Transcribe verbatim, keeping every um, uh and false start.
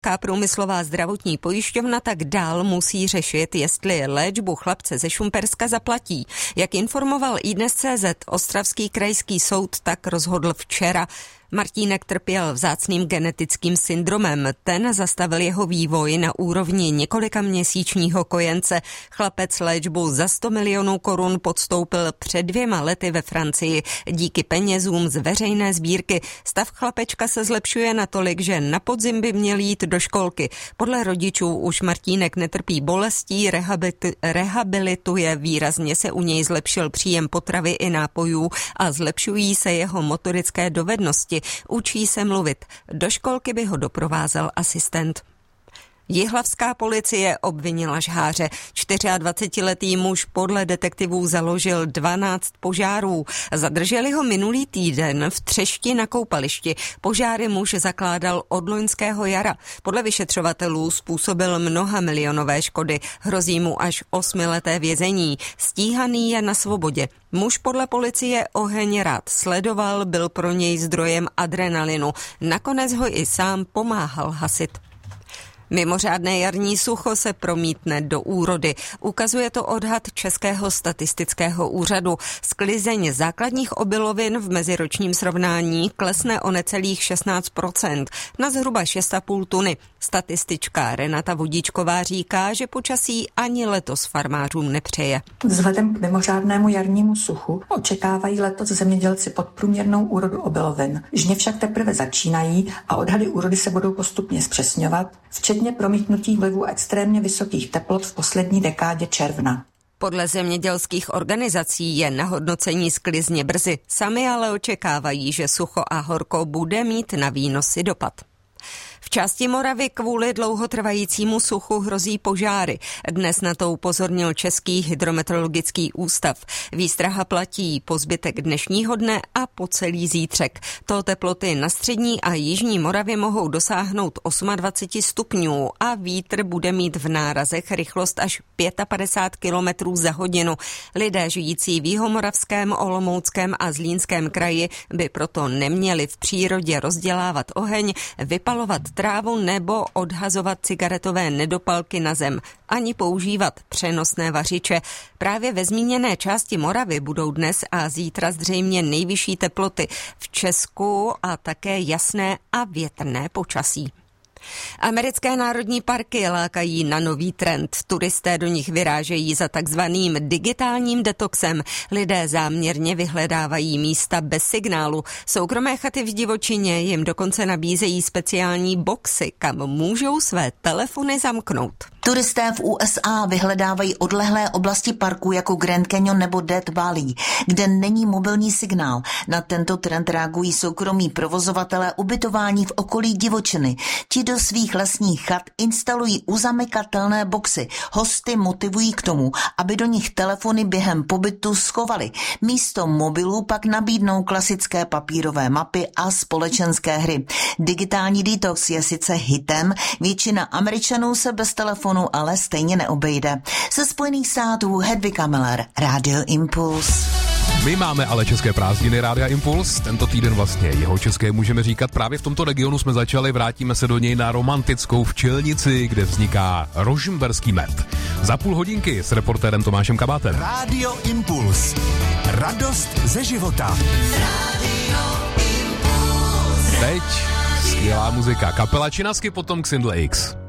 Průmyslová zdravotní pojišťovna tak dál musí řešit, jestli léčbu chlapce ze Šumperska zaplatí. Jak informoval iDnes tečka cé zet, ostravský krajský soud tak rozhodl včera. Martínek trpěl vzácným genetickým syndromem. Ten zastavil jeho vývoj na úrovni několika měsíčního kojence. Chlapec léčbu za sto milionů korun podstoupil před dvěma lety ve Francii. Díky penězům z veřejné sbírky stav chlapečka se zlepšuje natolik, že na podzim by měl jít do školky. Podle rodičů už Martínek netrpí bolestí, rehabilituje, výrazně se u něj zlepšil příjem potravy i nápojů a zlepšují se jeho motorické dovednosti. Učí se mluvit. Do školky by ho doprovázel asistent. Jihlavská policie obvinila žháře. dvacetičtyřletý muž podle detektivů založil dvanáct požárů. Zadrželi ho minulý týden v Třešti na koupališti. Požáry muž zakládal od loňského jara. Podle vyšetřovatelů způsobil mnoha milionové škody. Hrozí mu až osmileté vězení. Stíhaný je na svobodě. Muž podle policie oheň rád sledoval, byl pro něj zdrojem adrenalinu. Nakonec ho i sám pomáhal hasit. Mimořádné jarní sucho se promítne do úrody. Ukazuje to odhad Českého statistického úřadu. Sklizeň základních obilovin v meziročním srovnání klesne o necelých šestnáct procent na zhruba šest a půl tuny. Statistička Renata Vodíčková říká, že počasí ani letos farmářům nepřeje. Vzhledem k mimořádnému jarnímu suchu očekávají letos zemědělci podprůměrnou úrodu obilovin. Žně však teprve začínají a odhady úrody se budou postupně zpřesňovat, včetně promítnutí vlivu extrémně vysokých teplot v poslední dekádě června. Podle zemědělských organizací je na hodnocení sklizně brzy. Sami ale očekávají, že sucho a horko bude mít na výnosy dopad. V části Moravy kvůli dlouhotrvajícímu suchu hrozí požáry. Dnes na to upozornil Český hydrometeorologický ústav. Výstraha platí po zbytek dnešního dne a po celý zítřek. To teploty na střední a jižní Moravě mohou dosáhnout dvacet osm stupňů a vítr bude mít v nárazech rychlost až padesát pět kilometrů za hodinu. Lidé žijící v jihomoravském, olomouckém a zlínském kraji by proto neměli v přírodě rozdělávat oheň, vypalovat trávu nebo odhazovat cigaretové nedopalky na zem, ani používat přenosné vařiče. Právě ve zmíněné části Moravy budou dnes a zítra zřejmě nejvyšší teploty v Česku a také jasné a větrné počasí. Americké národní parky lákají na nový trend. Turisté do nich vyrážejí za takzvaným digitálním detoxem. Lidé záměrně vyhledávají místa bez signálu. Soukromé chaty v divočině jim dokonce nabízejí speciální boxy, kam můžou své telefony zamknout. Turisté v U S A vyhledávají odlehlé oblasti parku jako Grand Canyon nebo Death Valley, kde není mobilní signál. Na tento trend reagují soukromí provozovatelé ubytování v okolí divočiny. Ti do svých lesních chat instalují uzamykatelné boxy. Hosty motivují k tomu, aby do nich telefony během pobytu schovali. Místo mobilů pak nabídnou klasické papírové mapy a společenské hry. Digitální detox je sice hitem, většina Američanů se bez telefonu ale stejně neobejde. Ze Spojených států Hedvika Miller, Radio Impuls. My máme ale české prázdniny Rádia Impuls. Tento týden vlastně jeho české můžeme říkat. Právě v tomto regionu jsme začali, vrátíme se do něj na romantickou Včelnici, kde vzniká rožmberský med. Za půl hodinky s reportérem Tomášem Kabátem. Radio Impuls. Radost ze života. Radio Impuls. Teď skvělá muzika. Kapela Činasky, potom Xindl X.